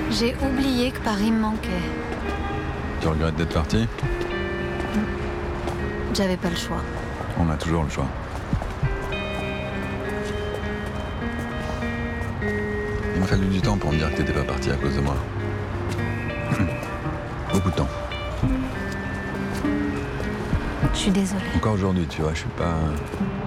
J'ai oublié que Paris me manquait. Tu regrettes d'être parti? J'avais pas le choix. On a toujours le choix. Il m'a fallu du temps pour me dire que t'étais pas parti à cause de moi. Beaucoup de temps. Je suis désolée. Encore aujourd'hui, tu vois, je suis pas